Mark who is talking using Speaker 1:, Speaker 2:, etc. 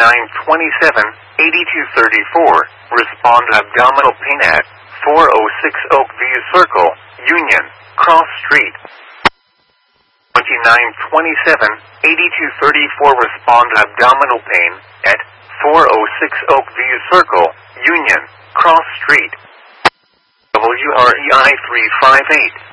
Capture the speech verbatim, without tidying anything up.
Speaker 1: twenty-nine twenty-seven, eighty-two thirty-four, respond to abdominal pain at four oh six Oakview Circle, Union, Cross Street. twenty-nine twenty-seven, eighty-two thirty-four, respond to abdominal pain at four oh six Oakview Circle, Union, Cross Street. W R E I three five eight.